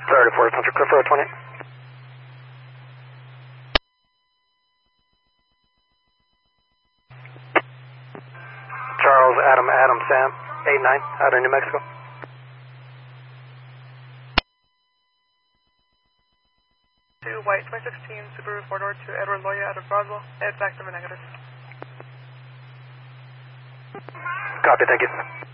34, Central Cliff Road 20. Charles, Adam, Sam, 89, out of New Mexico. To White 2016, Subaru 4-door to Edward Loya out of Roswell, head back to the negative. Copy, thank you.